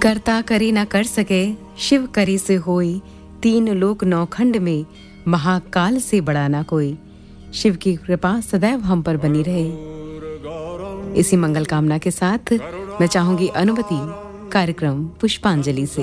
करता करी न कर सके शिव करी से होई, तीन लोक नौखंड में महाकाल से बड़ा ना कोई। शिव की कृपा सदैव हम पर बनी रहे। इसी मंगल कामना के साथ मैं चाहूंगी अनुमति कार्यक्रम पुष्पांजलि से।